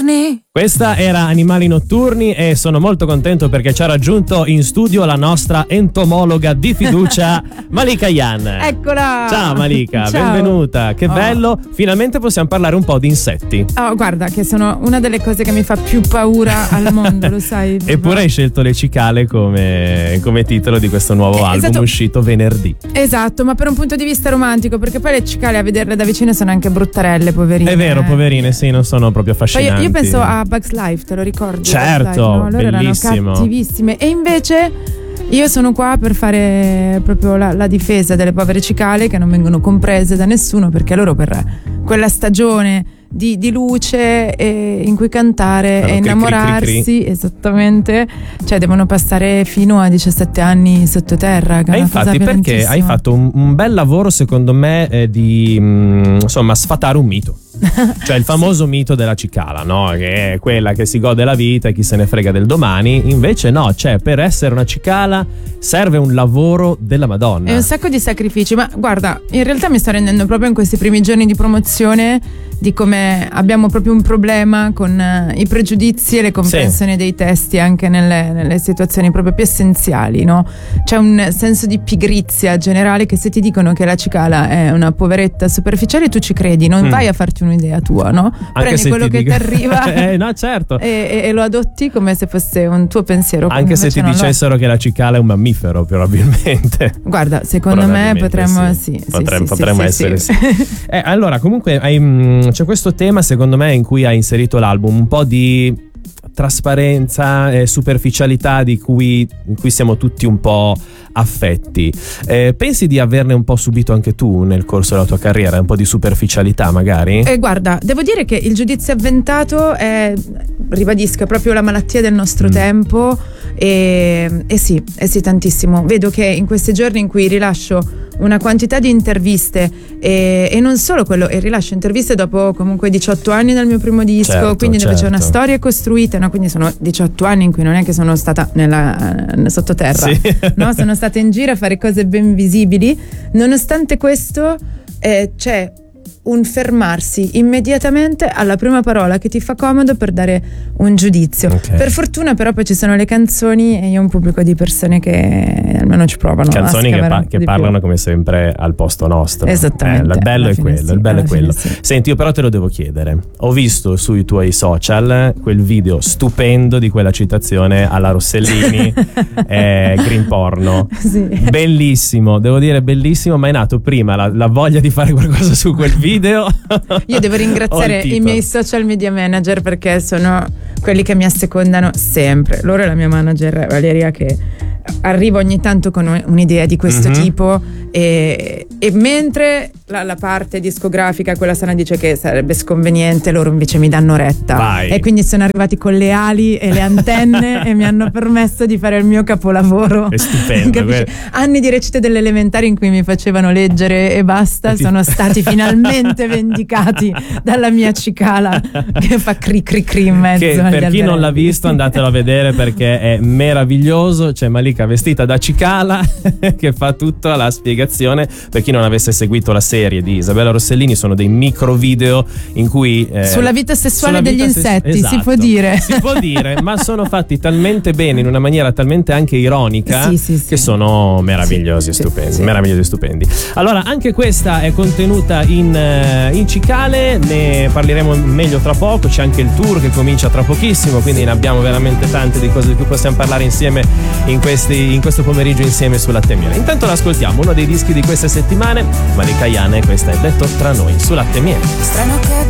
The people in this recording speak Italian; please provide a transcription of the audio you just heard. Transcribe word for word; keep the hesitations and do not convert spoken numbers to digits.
notturni. Questa era Animali Notturni e sono molto contento perché ci ha raggiunto in studio la nostra entomologa di fiducia, Malika Yan. Eccola! Ciao Malika, Ciao. Benvenuta, che Oh. bello, finalmente possiamo parlare un po' di insetti. Oh, guarda che sono una delle cose che mi fa più paura al mondo, lo sai. Eppure hai scelto le cicale come, come titolo di questo nuovo Eh, album esatto. uscito venerdì. Esatto, ma per un punto di vista romantico, perché poi le cicale a vederle da vicino sono anche bruttarelle, poverine. È vero, poverine, sì, non sono proprio Poi io, affascinanti. io penso a Bugs Life, te lo ricordi? Certo, Bugs Life, no? Loro bellissimo. erano cattivissime. E invece io sono qua per fare proprio la, la difesa delle povere cicale che non vengono comprese da nessuno, perché loro per quella stagione di, di luce e in cui cantare Fanno e innamorarsi, cri, cri, cri. esattamente, cioè devono passare fino a diciassette anni sottoterra. Che è E una cosa infatti perché hai violentissima. fatto un, un bel lavoro secondo me eh, di mh, insomma sfatare un mito. Cioè il famoso mito della cicala, no? Che è quella che si gode la vita e chi se ne frega del domani. Invece no, cioè per essere una cicala serve un lavoro della Madonna. E un sacco di sacrifici, ma guarda, in realtà mi sto rendendo proprio in questi primi giorni di promozione di come abbiamo proprio un problema con uh, i pregiudizi e le comprensioni sì. dei testi anche nelle, nelle situazioni proprio più essenziali, no? C'è un senso di pigrizia generale che se ti dicono che la cicala è una poveretta superficiale tu ci credi, non mm. vai a farti un'idea tua, no? Anche Prendi quello che dico... ti arriva eh, no, certo. e, e, e lo adotti come se fosse un tuo pensiero. Anche se ti dicessero che la cicala è un mammifero probabilmente. Guarda, secondo me potremmo sì, sì, Potremmo, sì, potremmo sì, essere sì. sì. eh, allora comunque hai, mh, c'è questo tema secondo me in cui hai inserito l'album, un po' di trasparenza e superficialità di cui, in cui siamo tutti un po' affetti. Eh, pensi di averne un po' subito anche tu nel corso della tua carriera, un po' di superficialità magari? Eh, guarda, devo dire che il giudizio avventato è, ribadisco, è proprio la malattia del nostro mm. tempo e, e sì, eh sì, tantissimo. Vedo che in questi giorni in cui rilascio una quantità di interviste e, e non solo quello, e rilascio interviste dopo comunque diciotto anni dal mio primo disco, certo, quindi certo. dove c'è una storia costruita, no? Quindi sono diciotto anni in cui non è che sono stata nella, sottoterra, sì. no? Sono stata in giro a fare cose ben visibili. Nonostante questo eh, c'è un fermarsi immediatamente alla prima parola che ti fa comodo per dare un giudizio. Okay. Per fortuna però poi ci sono le canzoni e io ho un pubblico di persone che almeno ci provano canzoni a che, pa- che parlano più. come sempre al posto nostro. Esattamente. Eh, il bello è quello, sì, il bello è quello. Sì. Senti, io però te lo devo chiedere. Ho visto sui tuoi social quel video stupendo di quella citazione alla Rossellini, eh, Green Porno. Sì. Bellissimo, devo dire bellissimo, ma è nato prima la, la voglia di fare qualcosa su quel video. Io devo ringraziare i miei social media manager perché sono quelli che mi assecondano sempre. Loro è la mia manager Valeria che arriva ogni tanto con un'idea di questo mm-hmm. tipo e, e mentre la, la parte discografica, quella sana, dice che sarebbe sconveniente, loro invece mi danno retta. Vai. E quindi sono arrivati con le ali e le antenne e mi hanno permesso di fare il mio capolavoro. È stupendo. Que- Anni di recite delle elementari in cui mi facevano leggere e basta e ti... sono stati finalmente vendicati dalla mia cicala che fa cri cri cri in mezzo. Che per chi non l'ha visto andatelo a vedere perché è meraviglioso. C'è Malika vestita da cicala che fa tutta la spiegazione. Per chi non avesse seguito la serie di Isabella Rossellini, sono dei micro video in cui eh, sulla vita sessuale sulla degli vita insetti ses- esatto, si può dire si può dire, ma sono fatti talmente bene in una maniera talmente anche ironica sì, sì, sì. che sono meravigliosi e sì, stupendi sì. meravigliosi e stupendi. Allora anche questa è contenuta in, in cicale, ne parleremo meglio tra poco. C'è anche il tour che comincia tra pochissimo, quindi ne abbiamo veramente tante di cose di cui possiamo parlare insieme in, questi, in questo pomeriggio insieme su Latte e Miele. Intanto l'ascoltiamo, uno dei dischi di queste settimane, Malika Yan, e questa è Detto tra noi su Latte e Miele. Strano che